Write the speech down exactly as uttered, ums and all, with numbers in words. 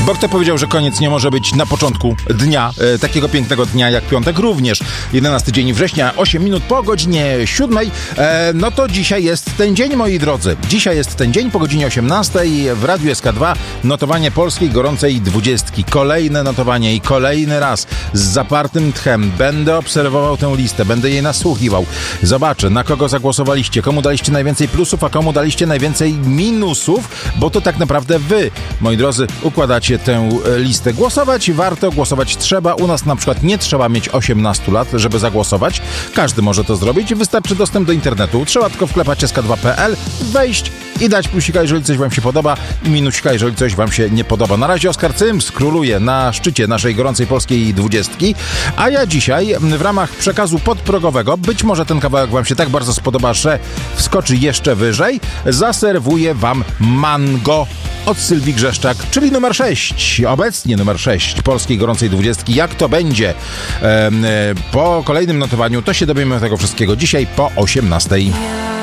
Bo kto powiedział, że koniec nie może być na początku dnia, e, takiego pięknego dnia jak piątek również. jedenasty dzień września, osiem minut po godzinie siódmej. E, no to dzisiaj jest ten dzień, moi drodzy. Dzisiaj jest ten dzień po godzinie osiemnastej w Radiu S K dwa. Notowanie polskiej gorącej dwudziestki. Kolejne notowanie i kolejny raz z zapartym tchem będę obserwował tę listę, będę jej nasłuchiwał. Zobaczę, na kogo zagłosowaliście, komu daliście najwięcej plusów, a komu daliście najwięcej minusów, bo to tak naprawdę wy, moi drodzy, układacie tę listę. Głosować warto, głosować trzeba. U nas na przykład nie trzeba mieć osiemnastu lat, żeby zagłosować. Każdy może to zrobić. Wystarczy dostęp do internetu. Trzeba tylko wklepać S K dwa kropka P L, wejść i dać plusika, jeżeli coś wam się podoba, i minusika, jeżeli coś wam się nie podoba. Na razie Oskar Cyms króluje na szczycie naszej gorącej polskiej dwudziestki, a ja dzisiaj w ramach przekazu podprogowego, być może ten kawałek wam się tak bardzo spodoba, że wskoczy jeszcze wyżej, zaserwuję wam Mango od Sylwii Grzeszczak, czyli numer sześć, obecnie numer sześć polskiej gorącej dwudziestki. Jak to będzie e, po kolejnym notowaniu, to się dowiemy tego wszystkiego dzisiaj po osiemnastej.